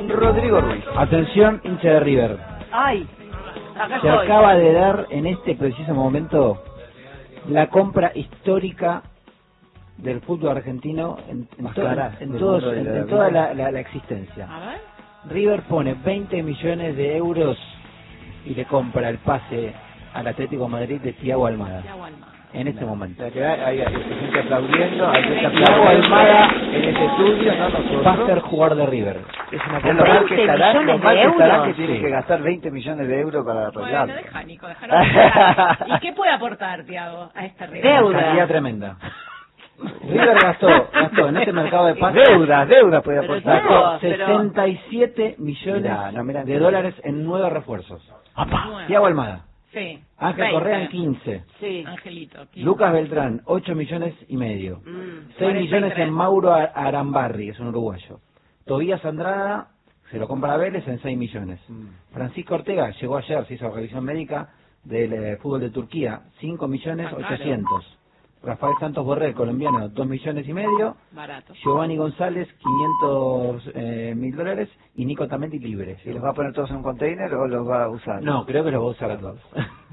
Rodrigo Ruiz. Atención, hincha de River. Ay, acá Se estoy. acaba de dar en este preciso momento la compra histórica del fútbol argentino en toda la existencia. A ver. River pone 20 millones de euros y le compra el pase al Atlético de Madrid de Thiago Almada. En este momento. Hay gente aplaudiendo, hay gente Thiago Almada en este estudio, no nosotros. va a ser jugador de River. Es una Es lo compra. mal que estarán, lo mal que estarán que Sí. tienen que gastar 20 millones de euros para arreglarlo. Bueno, deja, Nico, déjalo hablar. ¿Y qué puede aportar, Thiago, a esta River? Una cantidad tremenda. River gastó en este mercado de pases Deuda puede Pero aportar. Thiago, gastó 67 millones de dólares en 9 refuerzos. Thiago Almada, Sí. Ángel 20. Correa en 15, Sí. Angelito. 15. Lucas Beltrán 8 millones y medio, 6 millones 43. en Mauro Arambarri, es un uruguayo. Tobías Andrada se lo compra a Vélez en 6 millones. Francisco Ortega llegó ayer, se hizo revisión médica del fútbol de Turquía, 5 millones 800. Rafael Santos Borrell, colombiano, 2 millones y medio. Barato. Giovanni González, 500.000 dólares. Y Nico Tamendi libre. ¿Y los va a poner todos en un container o los va a usar? No, creo que los va a usar a todos.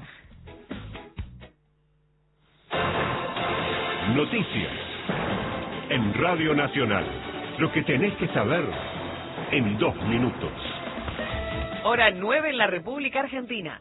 Noticias en Radio Nacional. Lo que tenés que saber en 2 minutos. Hora 9 en la República Argentina.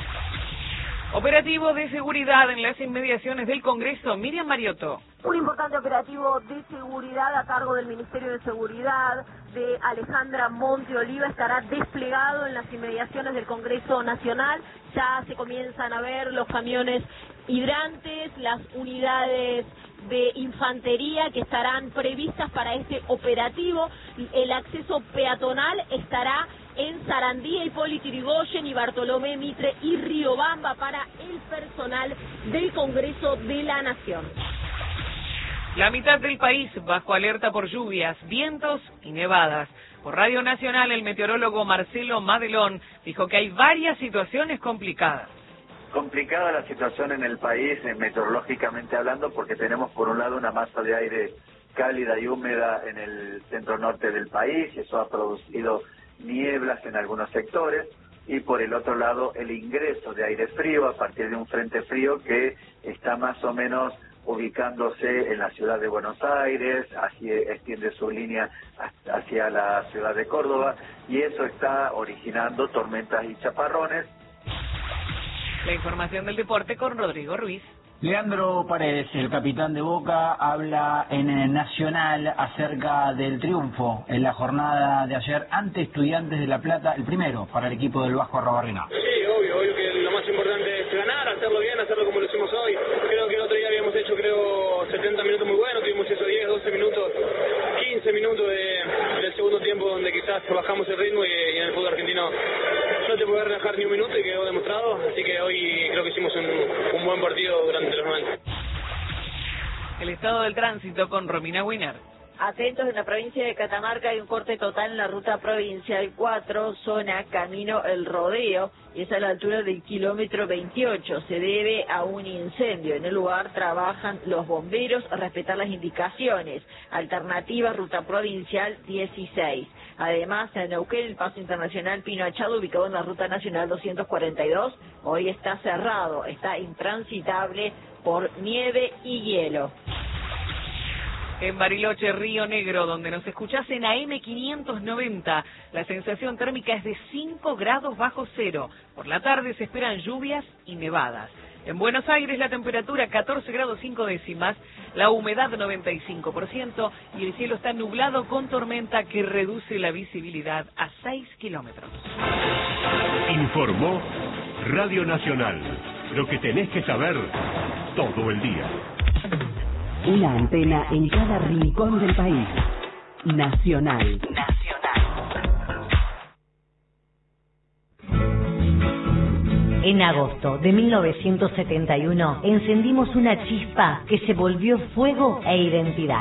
Operativo de seguridad en las inmediaciones del Congreso. Miriam Mariotto. Un importante operativo de seguridad a cargo del Ministerio de Seguridad de Alejandra Monte Oliva estará desplegado en las inmediaciones del Congreso Nacional. Ya se comienzan a ver los camiones hidrantes, las unidades de infantería que estarán previstas para este operativo. El acceso peatonal estará en Sarandí, Hipólito Yrigoyen y Bartolomé Mitre y Riobamba para el personal del Congreso de la Nación. La mitad del país bajo alerta por lluvias, vientos y nevadas. Por Radio Nacional, el meteorólogo Marcelo Madelón dijo que hay varias situaciones complicadas. Complicada la situación en el país, meteorológicamente hablando, porque tenemos por un lado una masa de aire cálida y húmeda en el centro norte del país, y eso ha producido nieblas en algunos sectores, y por el otro lado el ingreso de aire frío a partir de un frente frío que está más o menos ubicándose en la ciudad de Buenos Aires, así extiende su línea hacia la ciudad de Córdoba, y eso está originando tormentas y chaparrones. La información del deporte con Rodrigo Ruiz. Leandro Paredes, el capitán de Boca, habla en el Nacional acerca del triunfo en la jornada de ayer ante Estudiantes de La Plata, el primero para el equipo del Vasco Arrobarrena. Sí, obvio que lo más importante es ganar, hacerlo bien, hacerlo como lo hicimos hoy. Creo que el otro día habíamos hecho 70 minutos muy buenos, tuvimos esos 10, 12 minutos, 15 minutos del segundo tiempo donde quizás bajamos el ritmo y en el fútbol argentino no te puedes relajar ni un minuto y quedó demostrado, así que hoy creo que hicimos un buen partido durante los 90. El estado del tránsito con Romina Wiener. Atentos, en la provincia de Catamarca hay un corte total en la ruta provincial 4, zona Camino El Rodeo, y es a la altura del kilómetro 28. Se debe a un incendio. En el lugar trabajan los bomberos a respetar las indicaciones. Alternativa, ruta provincial 16. Además, en Neuquén, el paso internacional Pino Achado, ubicado en la ruta nacional 242, hoy está cerrado, está intransitable por nieve y hielo. En Bariloche, Río Negro, donde nos escuchás en AM 590, la sensación térmica es de 5 grados bajo cero. Por la tarde se esperan lluvias y nevadas. En Buenos Aires la temperatura 14 grados 5 décimas, la humedad 95% y el cielo está nublado con tormenta que reduce la visibilidad a 6 kilómetros. Informó Radio Nacional. Lo que tenés que saber todo el día. Una antena en cada rincón del país. Nacional. En agosto de 1971 encendimos una chispa que se volvió fuego e identidad.